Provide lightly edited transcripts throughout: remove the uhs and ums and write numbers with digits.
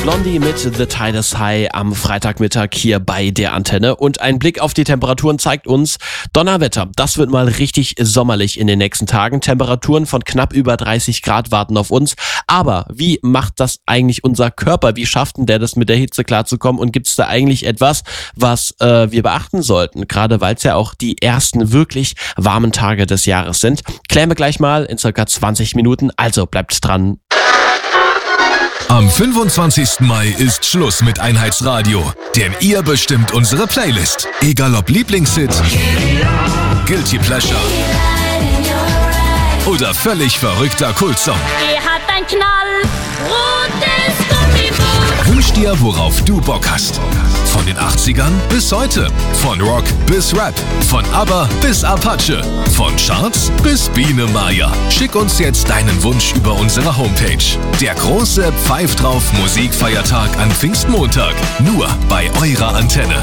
Blondie mit The Tide is High am Freitagmittag hier bei der Antenne. Und ein Blick auf die Temperaturen zeigt uns Donnerwetter. Das wird mal richtig sommerlich in den nächsten Tagen. Temperaturen von knapp über 30 Grad warten auf uns. Aber wie macht das eigentlich unser Körper? Wie schafft denn der das mit der Hitze klarzukommen? Und gibt es da eigentlich etwas, was wir beachten sollten? Gerade weil es ja auch die ersten wirklich warmen Tage des Jahres sind. Klären wir gleich mal in circa 20 Minuten. Also bleibt dran. Am 25. Mai ist Schluss mit Einheitsradio, denn ihr bestimmt unsere Playlist. Egal ob Lieblingshit, Guilty Pleasure oder völlig verrückter Kultsong. Er hat ein knallrotes Gummiboot. Wünsch dir, worauf du Bock hast. Von den 80ern bis heute. Von Rock bis Rap. Von ABBA bis Apache. Von Charts bis Biene Maya. Schick uns jetzt deinen Wunsch über unsere Homepage. Der große Pfeif drauf Musikfeiertag an Pfingstmontag. Nur bei eurer Antenne.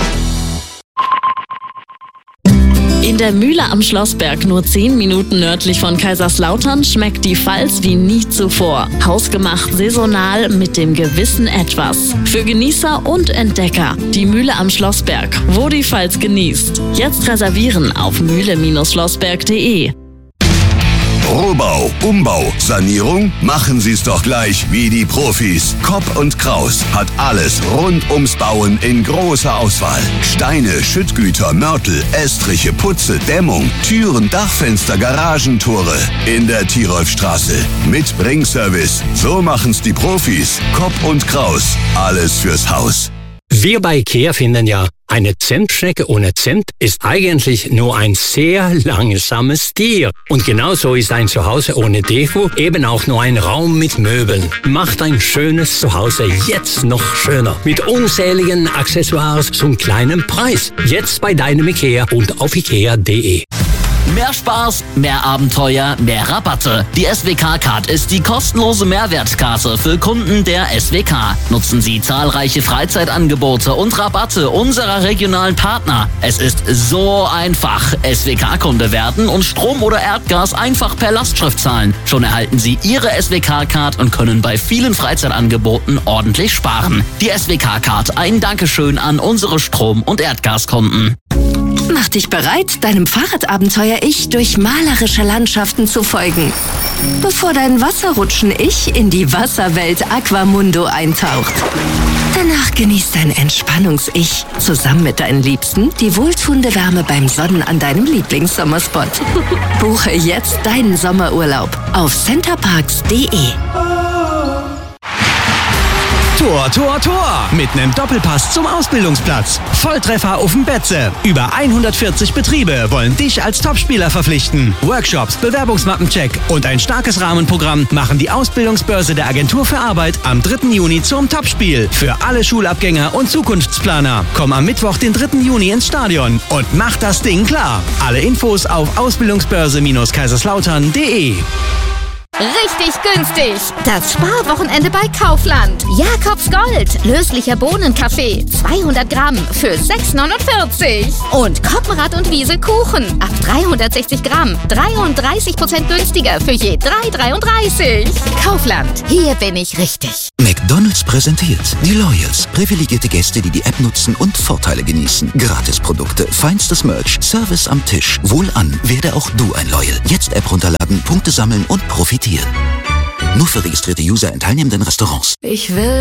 In der Mühle am Schlossberg, nur 10 Minuten nördlich von Kaiserslautern, schmeckt die Pfalz wie nie zuvor. Hausgemacht, saisonal, mit dem gewissen Etwas. Für Genießer und Entdecker. Die Mühle am Schlossberg, wo die Pfalz genießt. Jetzt reservieren auf mühle-schlossberg.de. Rohbau, Umbau, Sanierung? Machen Sie es doch gleich wie die Profis. Kopp & Kraus hat alles rund ums Bauen in großer Auswahl. Steine, Schüttgüter, Mörtel, Estriche, Putze, Dämmung, Türen, Dachfenster, Garagentore. In der Tirolfstraße. Mit Bringservice. So machen's die Profis. Kopp & Kraus. Alles fürs Haus. Wir bei IKEA finden ja, eine Zentschnecke ohne Zimt ist eigentlich nur ein sehr langsames Tier. Und genauso ist ein Zuhause ohne Deko eben auch nur ein Raum mit Möbeln. Macht ein schönes Zuhause jetzt noch schöner. Mit unzähligen Accessoires zum kleinen Preis. Jetzt bei deinem IKEA und auf ikea.de. Mehr Spaß, mehr Abenteuer, mehr Rabatte. Die SWK-Card ist die kostenlose Mehrwertkarte für Kunden der SWK. Nutzen Sie zahlreiche Freizeitangebote und Rabatte unserer regionalen Partner. Es ist so einfach. SWK-Kunde werden und Strom oder Erdgas einfach per Lastschrift zahlen. Schon erhalten Sie Ihre SWK-Card und können bei vielen Freizeitangeboten ordentlich sparen. Die SWK-Card, ein Dankeschön an unsere Strom- und Erdgaskunden. Mach dich bereit, deinem Fahrradabenteuer-Ich durch malerische Landschaften zu folgen. Bevor dein Wasserrutschen-Ich in die Wasserwelt Aquamundo eintaucht. Danach genießt dein Entspannungs-Ich zusammen mit deinen Liebsten die wohltuende Wärme beim Sonnen an deinem Lieblingssommerspot. Buche jetzt deinen Sommerurlaub auf centerparks.de. Tor, Tor, Tor! Mit einem Doppelpass zum Ausbildungsplatz. Volltreffer auf dem Betze. Über 140 Betriebe wollen dich als Topspieler verpflichten. Workshops, Bewerbungsmappencheck und ein starkes Rahmenprogramm machen die Ausbildungsbörse der Agentur für Arbeit am 3. Juni zum Topspiel. Für alle Schulabgänger und Zukunftsplaner. Komm am Mittwoch, den 3. Juni ins Stadion und mach das Ding klar. Alle Infos auf Ausbildungsbörse-kaiserslautern.de. Richtig günstig. Das Sparwochenende bei Kaufland. Jakobs Gold. Löslicher Bohnenkaffee. 200 Gramm für 6,49. Und Koppenrad und Wiese Kuchen. Ab 360 Gramm. 33% günstiger für je 3,33. Kaufland. Hier bin ich richtig. McDonald's präsentiert die Loyals. Privilegierte Gäste, die die App nutzen und Vorteile genießen. Gratisprodukte, feinstes Merch, Service am Tisch. Wohlan, werde auch du ein Loyal. Jetzt App runterladen, Punkte sammeln und profitieren. Nur für registrierte User in teilnehmenden Restaurants. Ich will